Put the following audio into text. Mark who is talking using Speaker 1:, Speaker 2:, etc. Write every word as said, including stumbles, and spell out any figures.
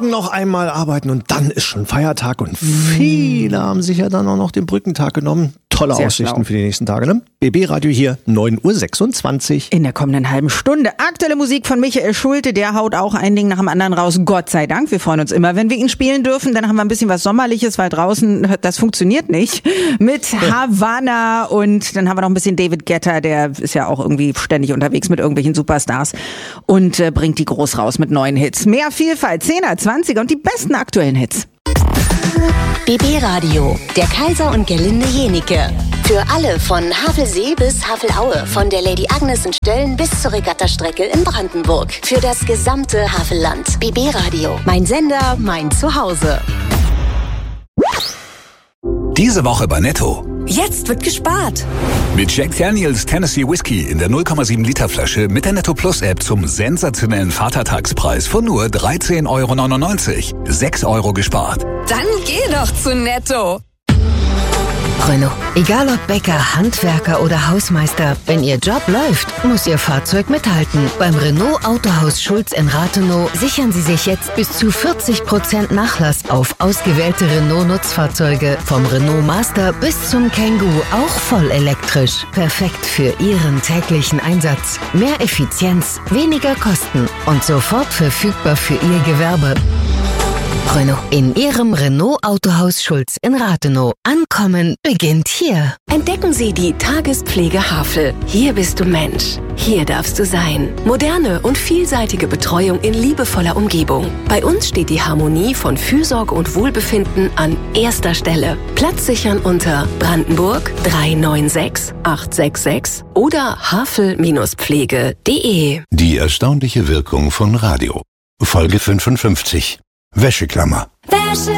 Speaker 1: morgen noch einmal arbeiten und dann ist schon Feiertag und viele haben sich ja dann auch noch den Brückentag genommen. Tolle Sehr Aussichten schlau. Für die nächsten Tage, ne? B B-Radio hier, neun Uhr sechsundzwanzig.
Speaker 2: In der kommenden halben Stunde aktuelle Musik von Michael Schulte, der haut auch ein Ding nach dem anderen raus. Gott sei Dank, wir freuen uns immer, wenn wir ihn spielen dürfen. Dann haben wir ein bisschen was Sommerliches, weil draußen, das funktioniert nicht. Mit Havana und dann haben wir noch ein bisschen David Guetta, der ist ja auch irgendwie ständig unterwegs mit irgendwelchen Superstars und äh, bringt die groß raus mit neuen Hits. Mehr Vielfalt, zehner, zwanziger und die besten aktuellen Hits.
Speaker 3: B B-Radio, der Kaiser und Gerlinde Jenike. Für alle von Havelsee bis Havelaue, von der Lady Agnes in Stöllen bis zur Regattastrecke in Brandenburg. Für das gesamte Havelland. B B-Radio, mein Sender, mein Zuhause.
Speaker 4: Diese Woche bei Netto.
Speaker 5: Jetzt wird gespart.
Speaker 4: Mit Jack Daniels Tennessee Whiskey in der null Komma sieben Liter Flasche mit der Netto Plus App zum sensationellen Vatertagspreis von nur dreizehn Euro neunundneunzig. sechs Euro gespart.
Speaker 5: Dann geh doch zu Netto.
Speaker 6: Renault. Egal ob Bäcker, Handwerker oder Hausmeister, wenn Ihr Job läuft, muss Ihr Fahrzeug mithalten. Beim Renault Autohaus Schulz in Rathenow sichern Sie sich jetzt bis zu vierzig Prozent Nachlass auf ausgewählte Renault-Nutzfahrzeuge. Vom Renault Master bis zum Kangoo, auch voll elektrisch. Perfekt für Ihren täglichen Einsatz. Mehr Effizienz, weniger Kosten und sofort verfügbar für Ihr Gewerbe. Renault. In Ihrem Renault Autohaus Schulz in Rathenow. Ankommen beginnt hier.
Speaker 7: Entdecken Sie die Tagespflege Havel. Hier bist du Mensch. Hier darfst du sein. Moderne und vielseitige Betreuung in liebevoller Umgebung. Bei uns steht die Harmonie von Fürsorge und Wohlbefinden an erster Stelle. Platz sichern unter Brandenburg drei neun sechs acht sechs sechs oder havel Pflege punkt de.
Speaker 8: Die erstaunliche Wirkung von Radio. Folge fünfundfünfzig. Wäscheklammer.
Speaker 5: Wäsche